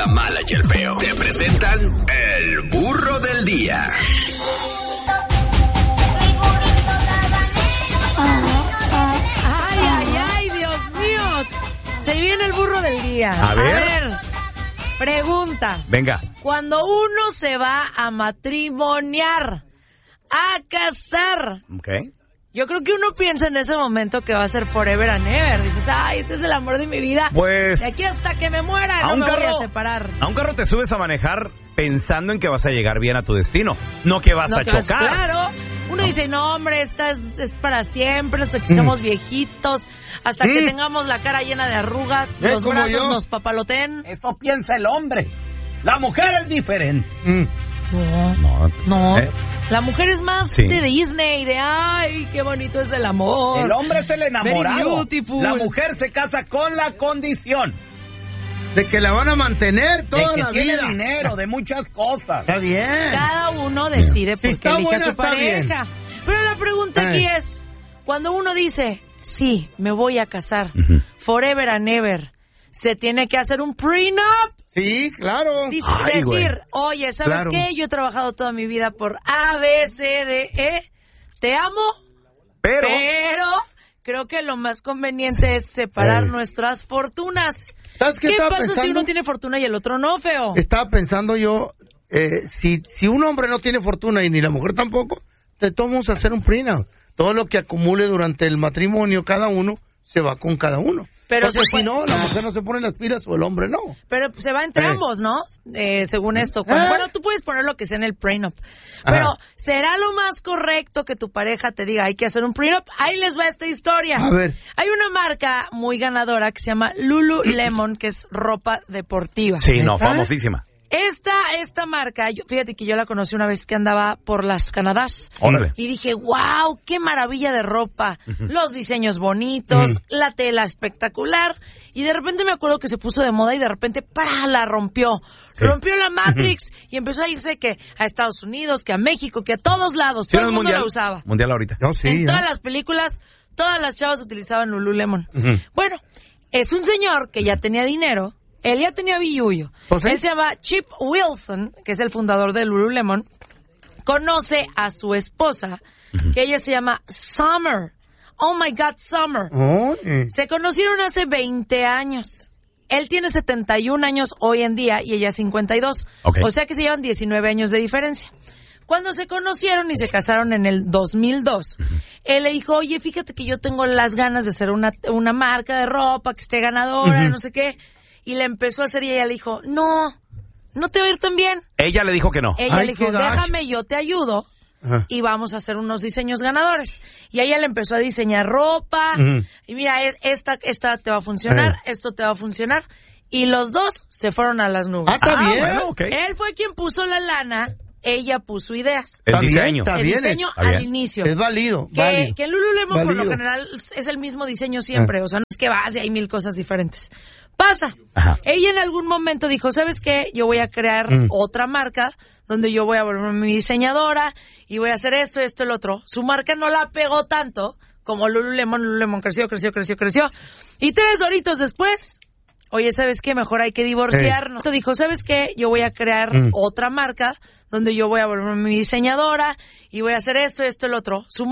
la mala y el feo. Te presentan el burro del día. Ay, Dios mío. Se viene el burro del día. A ver. Pregunta. Venga. Cuando uno se va a matrimoniar, a casar, Okay. yo creo que uno piensa en ese momento que va a ser forever and ever. Dices, ay, este es el amor de mi vida. Pues, de aquí hasta que me muera no me voy a separar. A un carro te subes a manejar pensando en que vas a llegar bien a tu destino, no que vas a chocar. Claro. Uno dice, no, hombre, esta es para siempre, hasta que seamos viejitos, hasta que tengamos la cara llena de arrugas, los brazos nos papaloten. Esto piensa el hombre. La mujer es diferente. No. La mujer es más de Disney, de ay, qué bonito es el amor. El hombre es el enamorado. Very beautiful. La mujer se casa con la condición de que la van a mantener toda de que la tiene vida. dinero, de muchas cosas. Está bien. Cada uno decide por qué elige a su pareja. Bien. Pero la pregunta aquí es, cuando uno dice, sí, me voy a casar, forever and ever, ¿se tiene que hacer un prenup? Sí, claro. Decir, oye, ¿sabes qué? Yo he trabajado toda mi vida por A, B, C, D, E. Te amo, pero creo que lo más conveniente es separar nuestras fortunas. ¿Sabes qué pasa pensando? si uno tiene fortuna y el otro no, feo? Estaba pensando yo, si un hombre no tiene fortuna y ni la mujer tampoco, te tomamos a hacer un prenup. Todo lo que acumule durante el matrimonio, cada uno se va con cada uno. Pero porque si no, la mujer no se pone las pilas o el hombre no. Pero se va entre ambos, ¿no? Según esto. Bueno, tú puedes poner lo que sea en el prenup. Pero, ¿será lo más correcto que tu pareja te diga, hay que hacer un prenup? Ahí les va esta historia. A ver. Hay una marca muy ganadora que se llama Lululemon, que es ropa deportiva. Sí, famosísima. Esta marca, fíjate que yo la conocí una vez que andaba por las Canadás. Órale. Y dije, wow, qué maravilla de ropa. Los diseños bonitos, la tela espectacular. Y de repente me acuerdo que se puso de moda y de repente, ¡para! La rompió. Sí. Rompió la Matrix y empezó a irse que a Estados Unidos, que a México, que a todos lados. Todo el mundo la usaba. Mundial ahorita. En todas las películas, todas las chavas utilizaban Lululemon. Bueno, es un señor que ya tenía dinero. Él ya tenía billullo. Él se llama Chip Wilson, que es el fundador de Lululemon. Conoce a su esposa, que ella se llama Summer. Oh my God, Summer. Se conocieron hace 20 años. Él tiene 71 años hoy en día y ella 52. Okay. O sea que se llevan 19 años de diferencia. Cuando se conocieron y se casaron en el 2002, él le dijo, oye, fíjate que yo tengo las ganas de hacer una marca de ropa que esté ganadora, no sé qué. Y le empezó a hacer y ella le dijo, no te va a ir tan bien. Ella le dijo que no. Ella le dijo, déjame, yo te ayudo y vamos a hacer unos diseños ganadores. Y ella le empezó a diseñar ropa y mira, esta te va a funcionar, esto te va a funcionar. Y los dos se fueron a las nubes. Está bien. Bueno, okay. Él fue quien puso la lana, ella puso ideas. El diseño. El diseño al inicio. Es válido. Que en Lululemon por lo general es el mismo diseño siempre. O sea, no es que vas y hay 1000 cosas diferentes. Pasa. Ella en algún momento dijo, ¿sabes qué? Yo voy a crear otra marca donde yo voy a volverme mi diseñadora y voy a hacer esto, el otro. Su marca no la pegó tanto como Lululemon. Lululemon creció. Y 3 doritos después, oye, ¿sabes qué? Mejor hay que divorciarnos. Dijo, ¿sabes qué? Yo voy a crear otra marca donde yo voy a volverme mi diseñadora y voy a hacer esto, el otro. Su